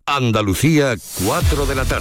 Andalucía, 4 de la tarde.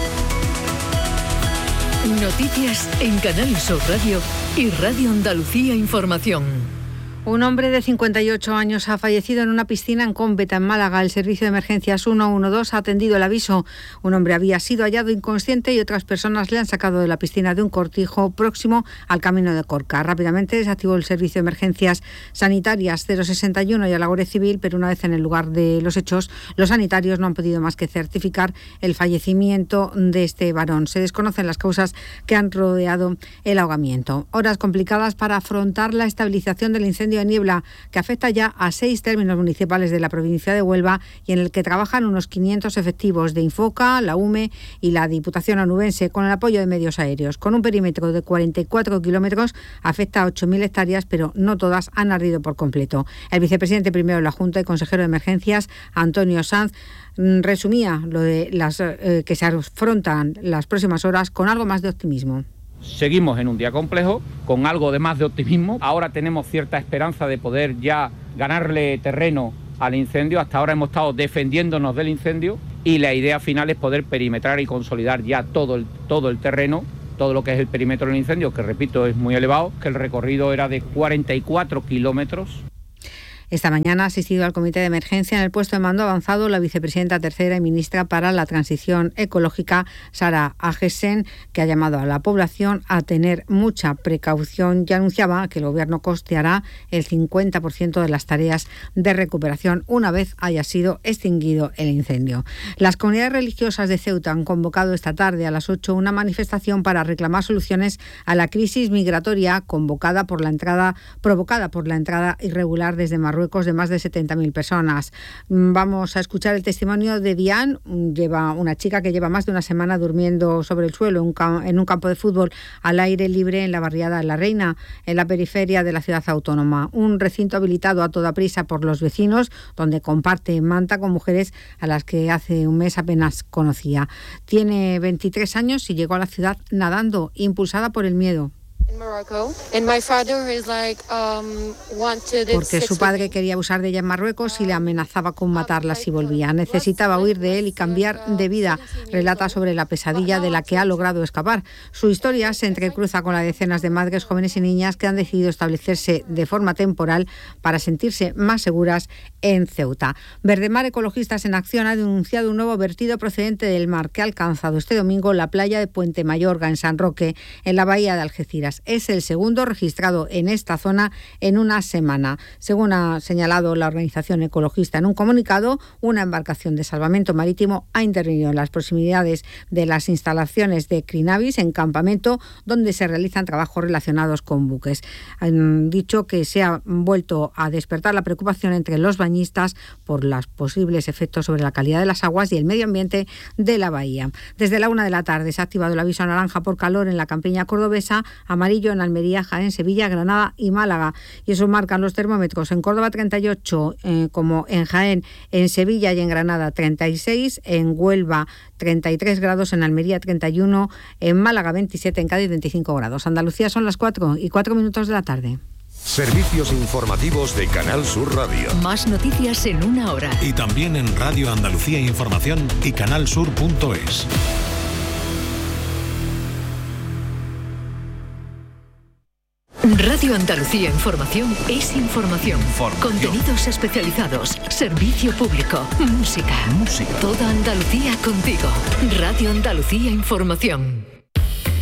Noticias en Canal Sur Radio y Radio Andalucía Información. Un hombre de 58 años ha fallecido en una piscina en Cómbeta, en Málaga. El servicio de emergencias 112 ha atendido el aviso. Un hombre había sido hallado inconsciente y otras personas le han sacado de la piscina de un cortijo próximo al camino de Corca. Rápidamente se activó el servicio de emergencias sanitarias 061 y a la Guardia Civil, pero una vez en el lugar de los hechos, los sanitarios no han podido más que certificar el fallecimiento de este varón. Se desconocen las causas que han rodeado el ahogamiento. Horas complicadas para afrontar la estabilización del incendio de Niebla, que afecta ya a 6 términos municipales de la provincia de Huelva y en el que trabajan unos 500 efectivos de Infoca, la UME y la Diputación Onubense, con el apoyo de medios aéreos. Con un perímetro de 44 kilómetros, afecta a 8.000 hectáreas, pero no todas han ardido por completo. El vicepresidente primero de la Junta y consejero de Emergencias, Antonio Sanz, resumía lo de las que se afrontan las próximas horas con algo más de optimismo. Seguimos en un día complejo, con algo de más de optimismo. Ahora tenemos cierta esperanza de poder ya ganarle terreno al incendio. Hasta ahora hemos estado defendiéndonos del incendio y la idea final es poder perimetrar y consolidar ya todo el terreno, todo lo que es el perímetro del incendio, que repito es muy elevado, que el recorrido era de 44 kilómetros. Esta mañana ha asistido al comité de emergencia en el puesto de mando avanzado la vicepresidenta tercera y ministra para la transición ecológica, Sara Agesen, que ha llamado a la población a tener mucha precaución y anunciaba que el Gobierno costeará el 50% de las tareas de recuperación una vez haya sido extinguido el incendio. Las comunidades religiosas de Ceuta han convocado esta tarde a las 8 una manifestación para reclamar soluciones a la crisis migratoria provocada por la entrada irregular desde Marruecos de más de 70.000 personas. Vamos a escuchar el testimonio de Diane, una chica que lleva más de una semana durmiendo sobre el suelo en un campo de fútbol al aire libre en la barriada La Reina, en la periferia de la ciudad autónoma. Un recinto habilitado a toda prisa por los vecinos, donde comparte manta con mujeres a las que hace un mes apenas conocía. Tiene 23 años y llegó a la ciudad nadando, impulsada por el miedo. Porque su padre quería abusar de ella en Marruecos y le amenazaba con matarla si volvía. Necesitaba huir de él y cambiar de vida. Relata sobre la pesadilla de la que ha logrado escapar. Su historia se entrecruza con la de decenas de madres, jóvenes y niñas que han decidido establecerse de forma temporal para sentirse más seguras en Ceuta. Verdemar Ecologistas en Acción ha denunciado un nuevo vertido procedente del mar que ha alcanzado este domingo la playa de Puente Mayorga, en San Roque, en la bahía de Algeciras. Es el segundo registrado en esta zona en una semana. Según ha señalado la organización ecologista en un comunicado, una embarcación de salvamento marítimo ha intervenido en las proximidades de las instalaciones de Crinavis, en campamento, donde se realizan trabajos relacionados con buques. Han dicho que se ha vuelto a despertar la preocupación entre los bañistas por los posibles efectos sobre la calidad de las aguas y el medio ambiente de la bahía. Desde la 1 de la tarde se ha activado el aviso naranja por calor en la campiña cordobesa, amarillo en Almería, Jaén, Sevilla, Granada y Málaga. Y eso marcan los termómetros. En Córdoba 38, como en Jaén, en Sevilla y en Granada 36, en Huelva 33 grados, en Almería 31, en Málaga 27, en Cádiz 25 grados. Andalucía son las 4:04 de la tarde. Servicios informativos de Canal Sur Radio. Más noticias en una hora. Y también en Radio Andalucía Información y canalsur.es. Radio Andalucía Información es información. Contenidos especializados, servicio público, música. Toda Andalucía contigo. Radio Andalucía Información.